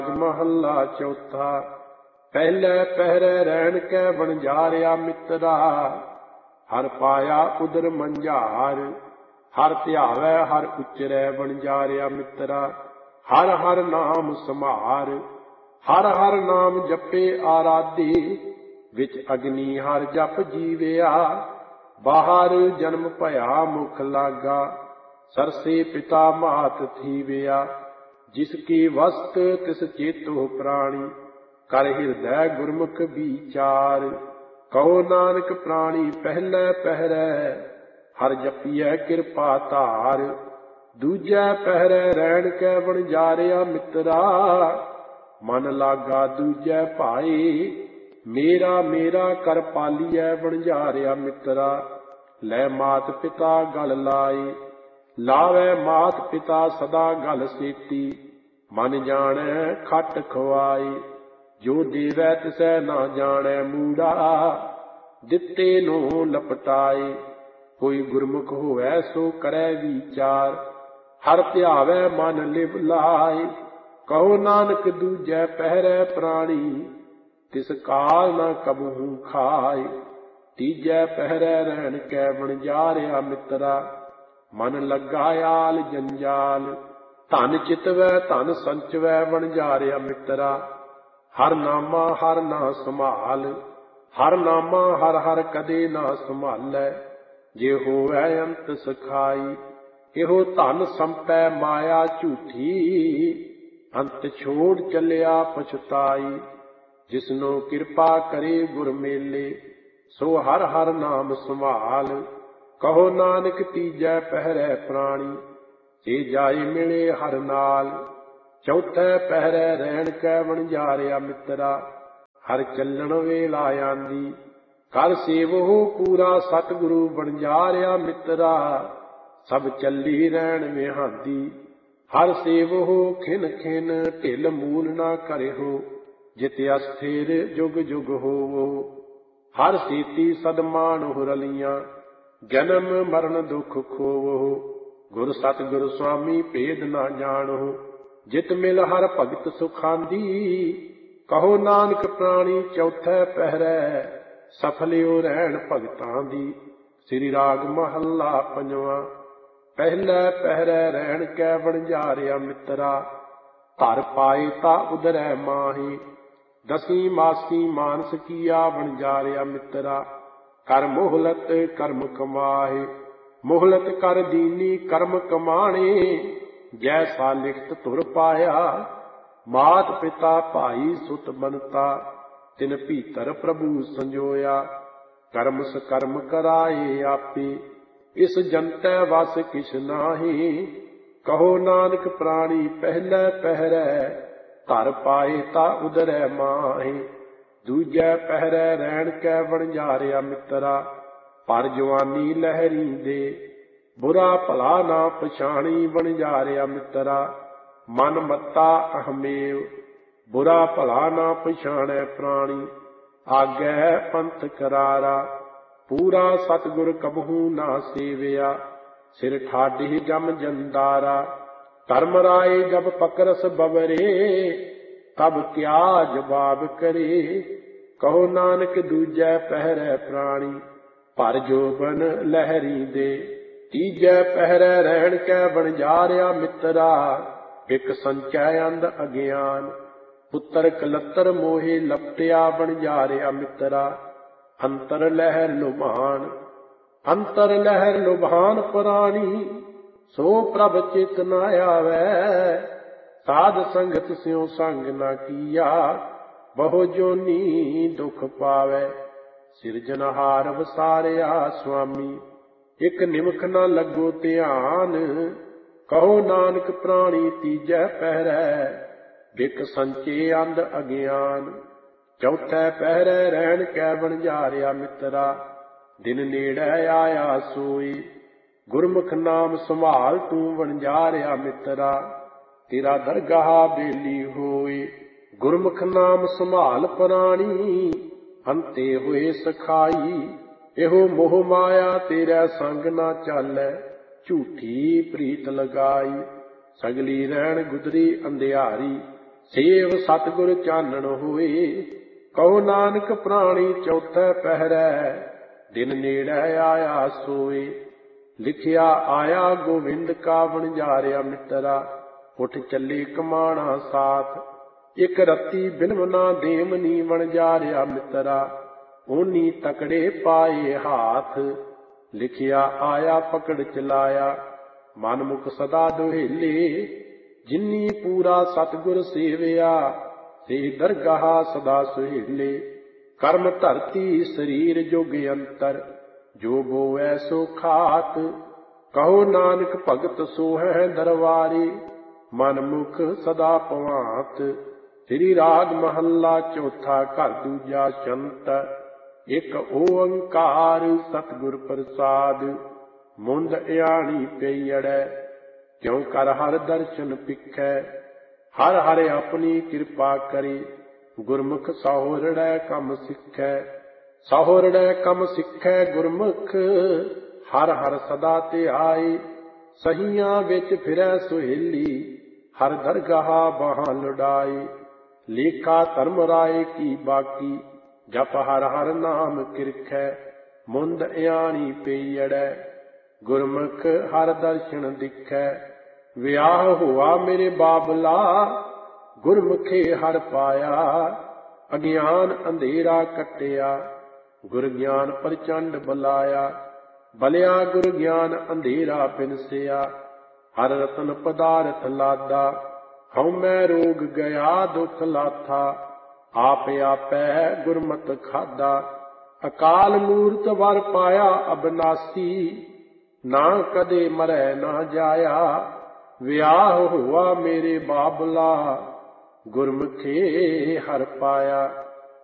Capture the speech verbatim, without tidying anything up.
महला चौथा। पहले पहरे रहन कै बनजारिया मित्रा, हर पाया उदर मंझार। हर ध्यावै हर उचरै बनजारिया मित्रा, हर हर नाम समार। हर हर नाम जपे आराधी, विच अग्नि हर जप जीविया। बाहर जन्म भया मुख लागा, सरसे पिता मात थीविया। जिसकी वस्त तिस चेतो प्राणी, कर हृदय गुरमुख विचार। कहो नानक प्राणी पहले पहरै, हर जपिए कृपा धार। दूजै पहरै रहन कै बनजारिया मित्रा, मन लागा दूजै भाई। मेरा मेरा कर पालिए बनजारिया मित्रा, लै मात पिता गल लाई। लावै मात पिता सदा गल सेती, मन जानै खट खवाई। जो देवै तिसै ना जानै मूड़ा, दिते नो लपटाए। कोई गुरमुख होवै सो करै विचार, हर ध्यावै मन लिव लाए। कहो नानक दूजै पहरै प्राणी, तिस काल न कबहू खाए। तीजै पहरै रहन कै बनजारिया मित्रा, मन लगा आल जंजाल। धन चितवै धन संचवै बनजारिया मित्रा, हर नामा हर ना संभाल। हर नामा हर हर कदे ना संभालै, जे होवै अंत सखाई। इहो धन संपै माया झूठी, अंत छोड़ चलिया पछताई। जिसनो कृपा करे गुर मेले, सो हर हर नाम संभाल। कहो नानक तीजै पहरै प्राणी, जे जाए मिले हर नाल। चौथे पहरै रहन कै बनजारिया मित्रा, हर चलन वेला आंदी। कर सेवहो पूरा सतगुरु बनजारिया मित्रा, सब चली रहन विहांदी। हर सेवहो खिन खिन ढिल मूल ना करिहो, जित अस्थिर जुग जुग होवो। हर सीती सदमान हुरलियां, जन्म मरण दुख खोवो। गुर सतगुर स्वामी भेद ना जानो, जित मिल हर भगत सुखांदी। कहो नानक प्राणी चौथे पहरै, सफलियो रहन भगतां दी। श्री राग महला पंजवा। पहले पहरै रहन कै बनजारिया मित्रा, धर पाए ता उदरै माही। दसी मासी मानस किया बनजारिया मित्रा, कर मोहलत कर्म कमाए। मोहलत कर दीनी कर्म कमाणे, जैसा लिखत तुर पाया। मात पिता भाई सुत बनता, तिन भीतर प्रभु संजोया। कर्म सकर्म कराए आपे, इस जनतै वस किछ नाही। कहो नानक प्राणी पहले पहरै, धर पाए ता उदरै माही। दूजै पहरै रहन कै बनजारिया मित्रा, पर जवानी लहरी दे। बुरा भला ना पछाणी बनजारिया मित्रा, मन मत्ता अहमेव। बुरा भला ना पछाणै प्राणी, आगै पंथ करारा। पूरा सतगुर कबहू ना सेविया, सिर ठाडी जम जंदारा। धर्म राय जब पकरस बबरे, तब क्या जवाब करे। कहो नानक दूजै पहरै प्राणी, पर जोबन लहरी दे। तीजै पहरै रहन कै बनजारिया मित्रा, इक संचै अंध अज्ञान। पुत्र कलतर मोहे लपटिया बनजारिया मित्रा, अंतर लहर लुभान। अंतर लहर लुभान प्राणी, सो प्रभ चित न आवै। साध संगत स्यों संग न किया, बहु जोनी दुख पावै। सिरजनहार वसारिया स्वामी, इक निमख न लगो ध्यान। कहो नानक प्राणी तीजै पहरै, बिक संचे अंध अज्ञान। चौथे पहरै रहन कै बनजारिया मित्रा, दिन नेड़ै आया सोई। गुरमुख नाम संभाल तू बनजारिया मित्रा, तेरा दरगाह बेली होए। गुरमुख नाम संभाल प्राणी, अंते होए सखाई। ਇਹੋ ਮੋਹ ਮਾਇਆ ਤੇਰਾ ਸੰਗ ਨਾ ਚਾਲੈ, ਝੂਠੀ ਪ੍ਰੀਤ ਲਗਾਈ। ਸਗਲੀ ਰਹਿਣ ਗੁਦਰੀ ਅੰਧਿਆਰੀ, ਸੇਵ ਸਤਿਗੁਰ ਚਾਨਣ ਹੋਏ। ਕਹੋ ਨਾਨਕ ਪ੍ਰਾਣੀ ਚੌਥੈ ਪਹਿਰੈ, ਦਿਨ ਨੇੜੇ ਆਇਆ ਸੋਏ। ਲਿਖਿਆ ਆਇਆ ਗੋਵਿੰਦ ਕਾ ਵਣਜਾਰਿਆ ਮਿੱਤਰਾ, ਉੱਠ ਚੱਲੇ ਕਮਾਣਾ ਸਾਥ। ਇੱਕ ਰੱਤੀ ਬਿਲਮ ਨਾ ਦੇਮਨੀ ਵਣਜਾਰਿਆ ਮਿੱਤਰਾ, ਓਨੀ ਤਕੜੇ ਪਾਏ ਹਾਥ। ਲਿਖਿਆ ਆਇਆ ਪਕੜ ਚਲਾਇਆ, ਮਨ ਮੁਖ ਸਦਾ ਦੁਹੇਲੇ। ਜਿਨੀ ਪੂਰਾ ਸਤਿਗੁਰ ਸੇਵਿਆ, ਸੇ ਦਰਗਾਹ ਸਦਾ ਸੁਹੇਲੇ। ਕਰਮ ਧਰਤੀ ਸਰੀਰ ਜੁਗ ਅੰਤਰ, ਜੋ ਬੋਵੈ ਸੋ ਖਾਤ। ਕਹੋ ਨਾਨਕ ਭਗਤ ਸੋ ਹੈ ਦਰਬਾਰੀ, ਮਨ ਮੁਖ ਸਦਾ ਭਵਾਤ। ਸ੍ਰੀ ਰਾਗ ਮਹੱਲਾ ਚੌਥਾ, ਘਰ ਦੂਜਾ, ਛੰਤ। ਇੱਕ ਓੰਕਾਰ ਸਤਿਗੁਰ ਪ੍ਰਸਾਦ, ਮੁੰਦ ਇਆਣੀ ਪਈੜੈ। ਕਿਉ ਕਰ ਹਰ ਦਰਸ਼ਨ ਪਿਖੈ, ਹਰ ਹਰ ਆਪਣੀ ਕਿਰਪਾ ਕਰੀ। ਗੁਰਮੁਖ ਸਹੁਰੜੈ ਕੰਮ ਸਿੱਖੈ, ਸਹੁਰੜੈ ਕੰਮ ਸਿੱਖੈ ਗੁਰਮੁਖ। ਹਰ ਹਰ ਸਦਾ ਧਿਆਈ, ਸਹੀਆਂ ਵਿੱਚ ਫਿਰੈ ਸੁਹੇਲੀ। ਹਰ ਦਰਗਾਹ ਬਾਹਾਂ ਲੁਡਾਈ, ਲੇਖਾ ਧਰਮ ਰਾਏ ਕੀ ਬਾਕੀ। ਜਪ ਹਰ ਹਰ ਨਾਮ ਕਿਰਖੈ, ਮੁੰਦ ਇਆਣੀ ਪਈੜੈ। ਗੁਰਮੁਖ ਹਰ ਦਰਸ਼ਨ ਦਿਖੈ, ਵਿਆਹ ਹੋਆ ਮੇਰੇ ਬਾਬਲਾ। ਗੁਰਮੁਖੇ ਹਰ ਪਾਇਆ, ਅਗਿਆਨ ਅੰਧੇਰਾ ਕੱਟਿਆ। ਗੁਰ ਗਿਆਨ ਪ੍ਰਚੰਡ ਬੁਲਾਇਆ, ਬਲਿਆ ਗੁਰ ਗਿਆਨ ਅੰਧੇਰਾ ਬਿਨਸਿਆ। ਹਰ ਰਤਨ ਪਦਾਰਥ ਲਾਦਾ, ਹਉਮੈ ਰੋਗ ਗਿਆ ਦੁਖ ਲਾਥਾ। ਆਪ ਆਪੈ ਗੁਰਮਤਿ ਖਾਦਾ, ਅਕਾਲ ਮੂਰਤ ਵਰ ਪਾਇਆ ਅਬਨਾਸੀ। ਨਾ ਕਦੇ ਮਰੈ ਨਾ ਜਾਇਆ, ਵਿਆਹ ਹੋਆ ਮੇਰੇ ਬਾਬਲਾ। ਗੁਰਮੁਖੇ ਹਰ ਪਾਇਆ।